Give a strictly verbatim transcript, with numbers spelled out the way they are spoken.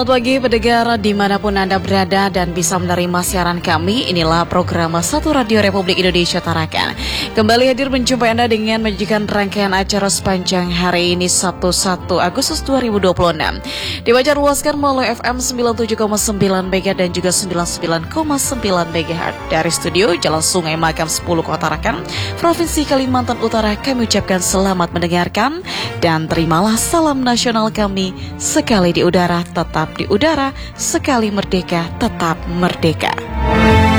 Selamat pagi pendengar dimanapun Anda berada dan bisa menerima siaran kami. Inilah program Satu Radio Republik Indonesia Tarakan. Kembali hadir menjumpai Anda dengan menyajikan rangkaian acara sepanjang hari ini Sabtu satu Agustus dua ribu dua puluh enam. Dibaca luaskan melalui F M sembilan puluh tujuh koma sembilan MHz dan juga sembilan puluh sembilan koma sembilan MHz. Dari studio Jalan Sungai Makam sepuluh Kota Tarakan, Provinsi Kalimantan Utara, kami ucapkan selamat mendengarkan dan terimalah salam nasional kami. Sekali di udara tetap di udara, sekali merdeka tetap merdeka.